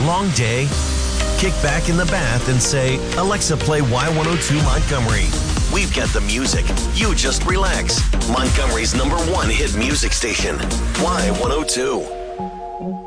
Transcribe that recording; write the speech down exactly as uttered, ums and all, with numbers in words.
long day? Kick back in the bath and say, Alexa, play Y one oh two Montgomery. We've got the music. You just relax. Montgomery's number one hit music station, Y one oh two.